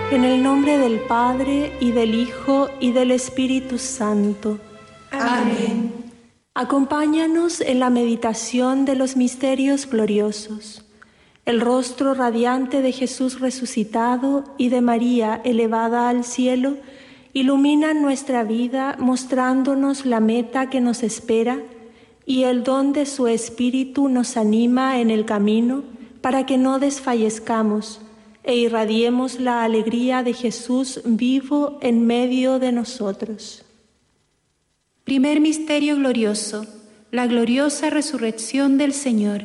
En el nombre del Padre, y del Hijo, y del Espíritu Santo. Amén. Acompáñanos en la meditación de los misterios gloriosos. El rostro radiante de Jesús resucitado y de María elevada al cielo iluminan nuestra vida, mostrándonos la meta que nos espera, y el don de su Espíritu nos anima en el camino para que no desfallezcamos e irradiemos la alegría de Jesús vivo en medio de nosotros. Primer misterio glorioso, la gloriosa resurrección del Señor.